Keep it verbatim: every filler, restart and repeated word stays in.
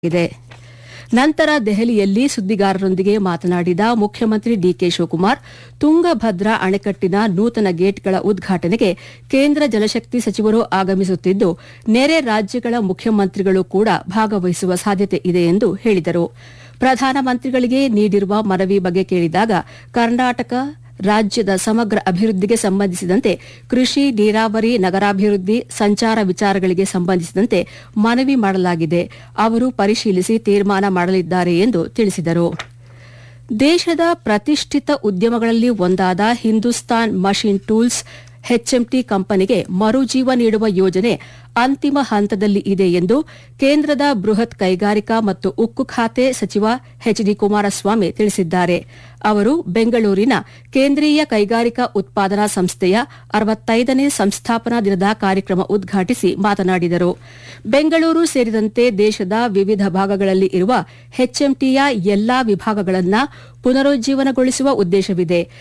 ಇದೆ. ನಂತರ ದೆಹಲಿಯಲ್ಲಿ ಸುದ್ದಿಗಾರರೊಂದಿಗೆ ಮಾತನಾಡಿದ ಮುಖ್ಯಮಂತ್ರಿ ಡಿಕೆ ಶಿವಕುಮಾರ್, ತುಂಗಭದ್ರಾ ಅಣೆಕಟ್ಟಿನ ನೂತನ ಗೇಟ್ಗಳ ಉದ್ಘಾಟನೆಗೆ ಕೇಂದ್ರ ಜಲಶಕ್ತಿ ಸಚಿವರು ಆಗಮಿಸುತ್ತಿದ್ದು, ನೆರೆ ರಾಜ್ಯಗಳ ಮುಖ್ಯಮಂತ್ರಿಗಳು ಕೂಡ ಭಾಗವಹಿಸುವ ಸಾಧ್ಯತೆ ಇದೆ ಎಂದು ಹೇಳಿದರು. ಪ್ರಧಾನಮಂತ್ರಿಗಳಿಗೆ ನೀಡಿರುವ ಮನವಿ ಬಗ್ಗೆ ಕೇಳಿದಾಗ, ಕರ್ನಾಟಕ ರಾಜ್ಯದ ಸಮಗ್ರ ಅಭಿವೃದ್ಧಿಗೆ ಸಂಬಂಧಿಸಿದಂತೆ ಕೃಷಿ, ನೀರಾವರಿ, ನಗರಾಭಿವೃದ್ಧಿ, ಸಂಚಾರ ವಿಚಾರಗಳಿಗೆ ಸಂಬಂಧಿಸಿದಂತೆ ಮನವಿ ಮಾಡಲಾಗಿದೆ. ಅವರು ಪರಿಶೀಲಿಸಿ ತೀರ್ಮಾನ ಮಾಡಲಿದ್ದಾರೆ ಎಂದು ತಿಳಿಸಿದರು. ದೇಶದ ಪ್ರತಿಷ್ಠಿತ ಉದ್ಯಮಗಳಲ್ಲಿ ಒಂದಾದ ಹಿಂದೂಸ್ತಾನ್ ಮಷಿನ್ ಟೂಲ್ಸ್ ಎಚ್ಎಂಟಿ ಕಂಪನಿಗೆ ಮರುಜೀವ ನೀಡುವ ಯೋಜನೆ ಅಂತಿಮ ಹಂತದಲ್ಲಿ ಇದೆ ಎಂದು ಕೇಂದ್ರದ ಬೃಹತ್ ಕೈಗಾರಿಕಾ ಮತ್ತು ಉಕ್ಕು ಖಾತೆ ಸಚಿವ ಎಚ್ ಡಿ ಕುಮಾರಸ್ವಾಮಿ ತಿಳಿಸಿದ್ದಾರೆ. ಅವರು ಬೆಂಗಳೂರಿನ ಕೇಂದ್ರೀಯ ಕೈಗಾರಿಕಾ ಉತ್ಪಾದನಾ ಸಂಸ್ಥೆಯ ಅರವತ್ತೈದನೇ ಸಂಸ್ಥಾಪನಾ ದಿನದ ಕಾರ್ಯಕ್ರಮ ಉದ್ಘಾಟಿಸಿ ಮಾತನಾಡಿದರು. ಬೆಂಗಳೂರು ಸೇರಿದಂತೆ ದೇಶದ ವಿವಿಧ ಭಾಗಗಳಲ್ಲಿ ಇರುವ ಎಚ್ಎಂಟಿಯ ಎಲ್ಲಾ ವಿಭಾಗಗಳನ್ನು ಪುನರುಜ್ಜೀವನಗೊಳಿಸುವ ಉದ್ದೇಶವಿದೆ.